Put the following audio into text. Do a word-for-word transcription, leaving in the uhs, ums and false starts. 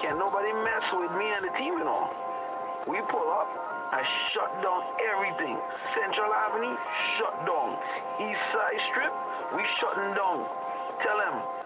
Can't nobody mess with me and the team, you know. We pull up and shut down everything. Central Avenue, shut down. East Side Strip, we shutting down. Tell them,